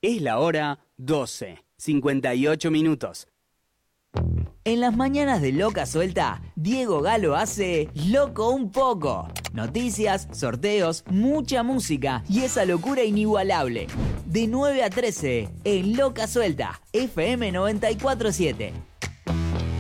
Es la hora 12:58. En las mañanas de Loca Suelta, Diego Galo hace Loco un poco. Noticias, sorteos, mucha música y esa locura inigualable. De 9 a 13, en Loca Suelta, FM 94.7.